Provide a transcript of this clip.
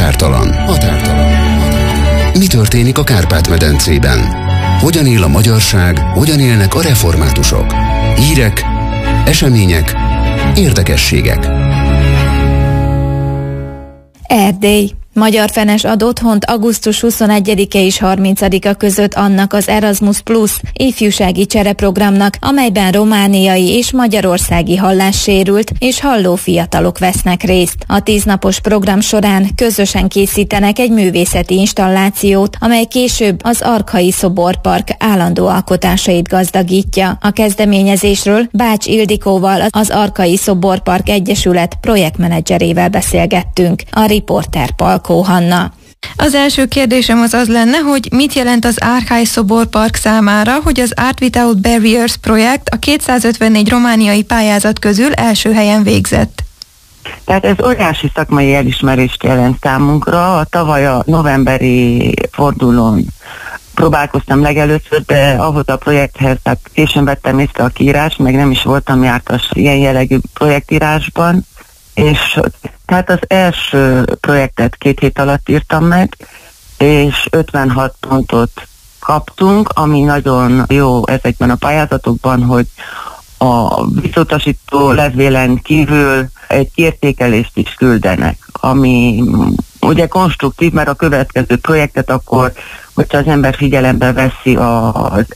Határtalan. Mi történik a Kárpát-medencében? Hogyan él a magyarság, hogyan élnek a reformátusok? Hírek, események, érdekességek. Erdély. Magyar Fenes ad otthont augusztus 21-e és 30-a között annak az Erasmus Plus ifjúsági csereprogramnak, amelyben romániai és magyarországi hallássérült és halló fiatalok vesznek részt. A 10 napos program során közösen készítenek egy művészeti installációt, amely később az Arkai Szoborpark állandó alkotásait gazdagítja. A kezdeményezésről Bács Ildikóval, az Arkai Szoborpark Egyesület projektmenedzserével beszélgettünk. A riporter Palkó Hanna. Az első kérdésem az lenne, hogy mit jelent az Arkai Szoborpark számára, hogy az Art Without Barriers projekt a 254 romániai pályázat közül első helyen végzett. Tehát ez óriási szakmai elismerést jelent számunkra. A tavaly a novemberi fordulón próbálkoztam legelőször, de ahhoz a projekthez, tehát későn vettem észre a kiírást, meg nem is voltam jártas ilyen jellegű projektírásban, és tehát az első projektet 2 hét alatt írtam meg, és 56 pontot kaptunk, ami nagyon jó ezekben a pályázatokban, hogy a visszautasító levélem kívül egy értékelést is küldenek, ami ugye konstruktív, mert a következő projektet akkor, hogyha az ember figyelembe veszi az